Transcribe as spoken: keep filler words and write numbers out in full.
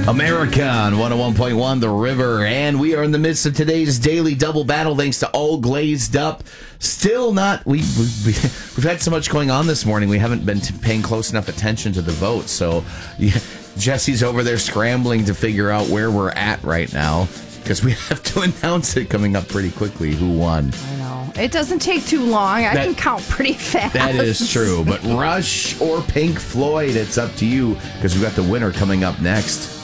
America on one oh one point one The River, and we are in the midst of today's daily double battle thanks to All Glazed Up. Still not, we, we, we've had so much going on this morning, we haven't been t- paying close enough attention to the vote, so yeah, Jesse's over there scrambling to figure out where we're at right now, because we have to announce it coming up pretty quickly who won. I know. It doesn't take too long. I That- can count pretty fast. That is true, but Rush or Pink Floyd, it's up to you, because we've got the winner coming up next.